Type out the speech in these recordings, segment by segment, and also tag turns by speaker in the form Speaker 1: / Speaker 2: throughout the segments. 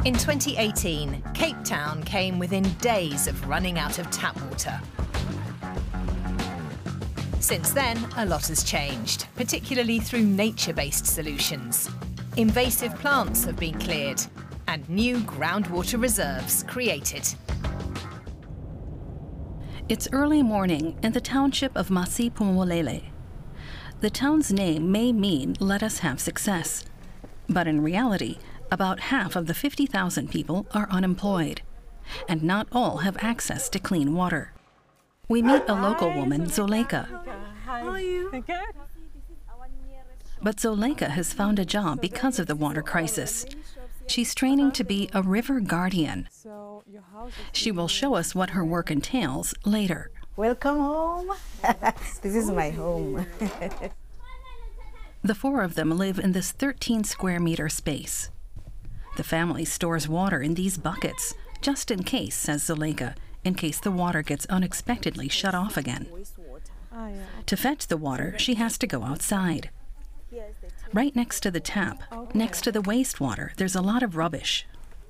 Speaker 1: In 2018, Cape Town came within days of running out of tap water. Since then, a lot has changed, particularly through nature-based solutions. Invasive plants have been cleared and new groundwater reserves created.
Speaker 2: It's early morning in the township of Masiphumelele. The town's name may mean "let us have success," but in reality, about half of the 50,000 people are unemployed, and not all have access to clean water. We meet a local woman, Zoleka.
Speaker 3: How are you?
Speaker 4: Okay.
Speaker 2: But Zoleka has found a job because of the water crisis. She's training to be a river guardian. She will show us what her work entails later.
Speaker 3: Welcome home. This is my home.
Speaker 2: The four of them live in this 13 square meter space. The family stores water in these buckets, just in case, says Zoleka, in case the water gets unexpectedly shut off again. To fetch the water, she has to go outside. Right next to the tap, next to the wastewater, there's a lot of rubbish.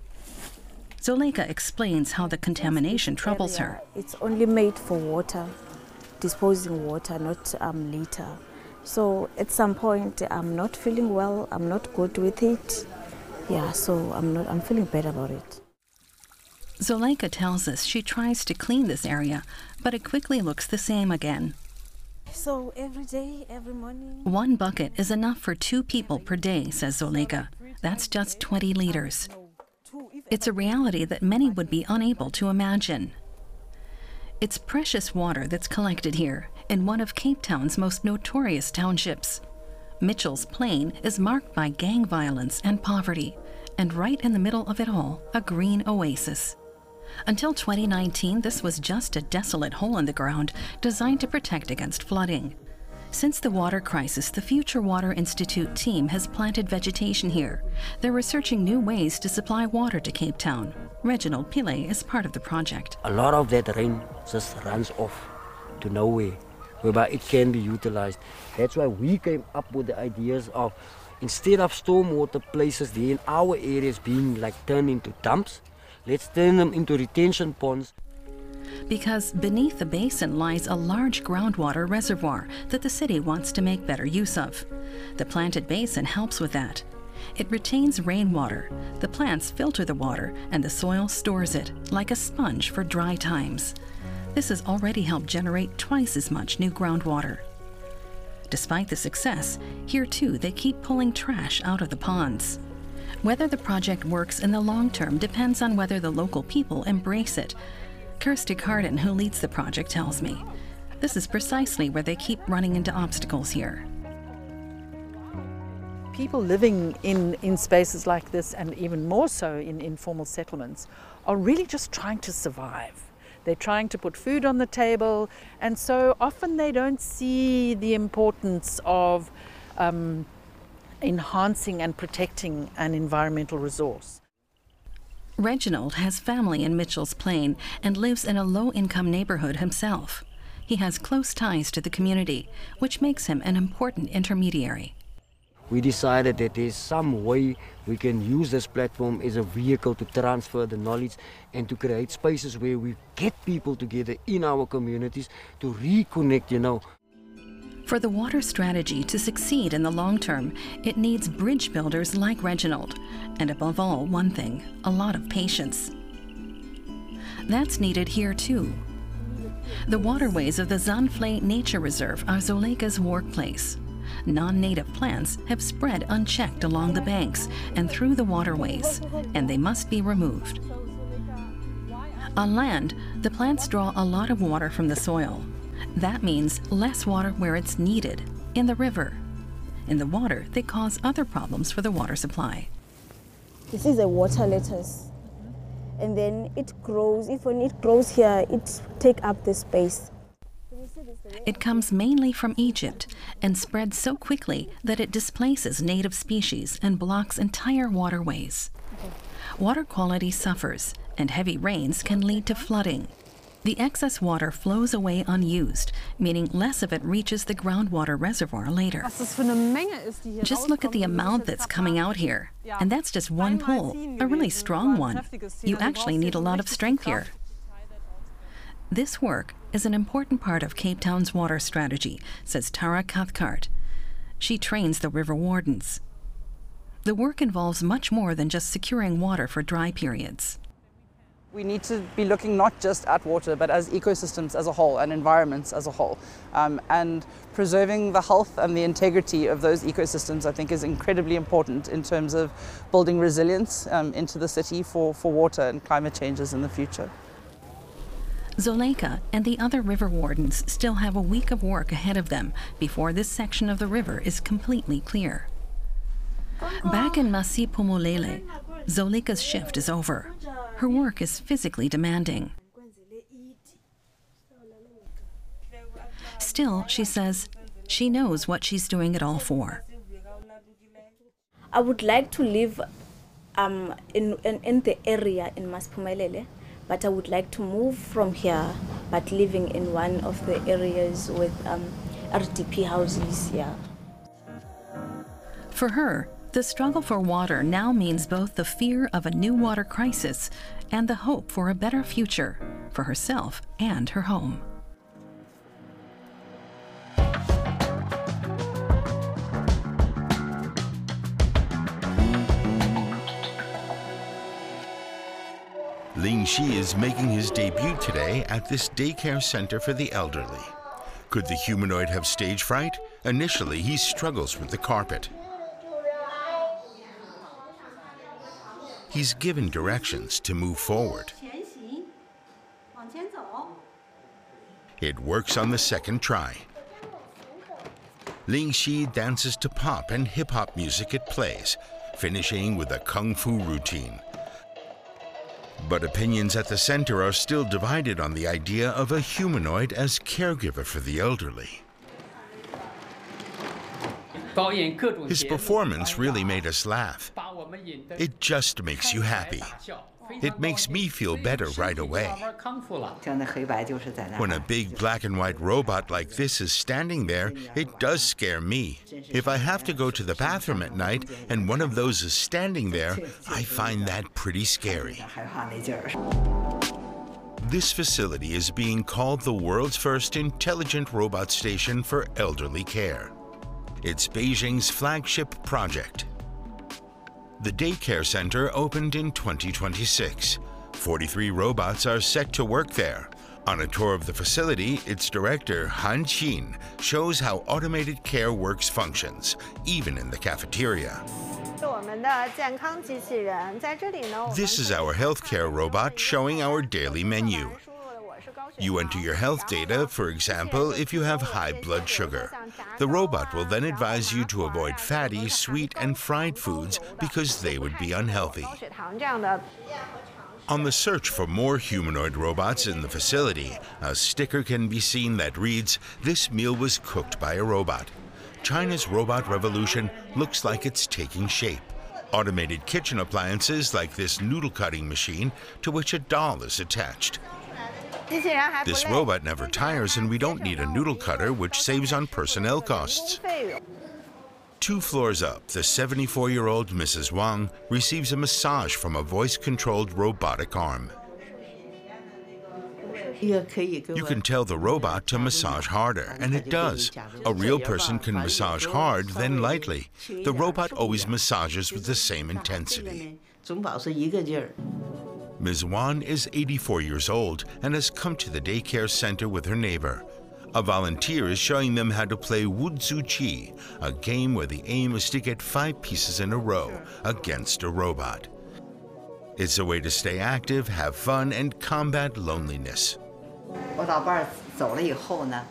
Speaker 2: Zoleka explains how the contamination troubles her.
Speaker 3: It's only made for water, disposing water, not litter. So at some point, I'm not feeling well, I'm not good with it. Yeah, so I'm feeling bad about it.
Speaker 2: Zoleka tells us she tries to clean this area, but it quickly looks the same again.
Speaker 3: So every day, every morning...
Speaker 2: One bucket is enough for 2 people per day, says Zoleka. That's just 20 liters. It's a reality that many would be unable to imagine. It's precious water that's collected here, in one of Cape Town's most notorious townships. Mitchell's Plain is marked by gang violence and poverty, and right in the middle of it all, a green oasis. Until 2019, this was just a desolate hole in the ground designed to protect against flooding. Since the water crisis, the Future Water Institute team has planted vegetation here. They're researching new ways to supply water to Cape Town. Reginald Pillay is part of the project.
Speaker 5: A lot of that rain just runs off to nowhere, whereby it can be utilized. That's why we came up with the ideas of, instead of stormwater places there in our areas being like turned into dumps, let's turn them into retention ponds.
Speaker 2: Because beneath the basin lies a large groundwater reservoir that the city wants to make better use of. The planted basin helps with that. It retains rainwater, the plants filter the water, and the soil stores it, like a sponge for dry times. This has already helped generate twice as much new groundwater. Despite the success, here too they keep pulling trash out of the ponds. Whether the project works in the long term depends on whether the local people embrace it. Kirsty Carden, who leads the project, tells me this is precisely where they keep running into obstacles here.
Speaker 4: People living in spaces like this, and even more so in informal settlements, are really just trying to survive. They're trying to put food on the table, and so often they don't see the importance of enhancing and protecting an environmental resource.
Speaker 2: Reginald has family in Mitchell's Plain and lives in a low-income neighborhood himself. He has close ties to the community, which makes him an important intermediary.
Speaker 5: We decided that there's some way we can use this platform as a vehicle to transfer the knowledge and to create spaces where we get people together in our communities to reconnect,
Speaker 2: For the water strategy to succeed in the long term, it needs bridge builders like Reginald, and above all, one thing, a lot of patience. That's needed here too. The waterways of the Zanfley Nature Reserve are Zoleka's workplace. Non-native plants have spread unchecked along the banks and through the waterways, and they must be removed. On land, the plants draw a lot of water from the soil. That means less water where it's needed, in the river. In the water, they cause other problems for the water supply.
Speaker 3: This is a water lettuce. And then it grows. If when it grows here, it takes up the space.
Speaker 2: It comes mainly from Egypt and spreads so quickly that it displaces native species and blocks entire waterways. Water quality suffers, and heavy rains can lead to flooding. The excess water flows away unused, meaning less of it reaches the groundwater reservoir later. Just look at the amount that's coming out here. And that's just one pull, a really strong one. You actually need a lot of strength here. This work is an important part of Cape Town's water strategy, says Tara Cathcart. She trains the river wardens. The work involves much more than just securing water for dry periods.
Speaker 6: We need to be looking not just at water, but as ecosystems as a whole and environments as a whole. And preserving the health and the integrity of those ecosystems, I think, is incredibly important in terms of building resilience into the city for water and climate changes in the future.
Speaker 2: Zuleika and the other river wardens still have a week of work ahead of them before this section of the river is completely clear. Back in Masiphumelele, Zuleika's shift is over. Her work is physically demanding. Still, she says, she knows what she's doing it all for.
Speaker 3: I would like to live in the area in Masiphumelele, but I would like to move from here, but living in one of the areas with RDP houses, yeah.
Speaker 2: For her, the struggle for water now means both the fear of a new water crisis and the hope for a better future for herself and her home.
Speaker 7: Ling Shi is making his debut today at this daycare center for the elderly. Could the humanoid have stage fright? Initially, he struggles with the carpet. He's given directions to move forward. It works on the second try. Ling Shi dances to pop and hip-hop music it plays, finishing with a kung fu routine. But opinions at the center are still divided on the idea of a humanoid as caregiver for the elderly. His performance really made us laugh. It just makes you happy. It makes me feel better right away. When a big black and white robot like this is standing there, it does scare me. If I have to go to the bathroom at night and one of those is standing there, I find that pretty scary. This facility is being called the world's first intelligent robot station for elderly care. It's Beijing's flagship project. The daycare center opened in 2026. 43 robots are set to work there. On a tour of the facility, its director, Han Qin, shows how automated care works functions, even in the cafeteria. This is our healthcare robot showing our daily menu. You enter your health data, for example, if you have high blood sugar. The robot will then advise you to avoid fatty, sweet, and fried foods because they would be unhealthy. On the search for more humanoid robots in the facility, a sticker can be seen that reads, "This meal was cooked by a robot." China's robot revolution looks like it's taking shape. Automated kitchen appliances like this noodle cutting machine to which a doll is attached. This robot never tires, and we don't need a noodle cutter, which saves on personnel costs. 2 floors up, the 74-year-old Mrs. Wang receives a massage from a voice-controlled robotic arm. You can tell the robot to massage harder, and it does. A real person can massage hard, then lightly. The robot always massages with the same intensity. Ms. Wan is 84 years old and has come to the daycare center with her neighbor. A volunteer is showing them how to play Wuzhu Qi, a game where the aim is to get 5 pieces in a row against a robot. It's a way to stay active, have fun, and combat loneliness.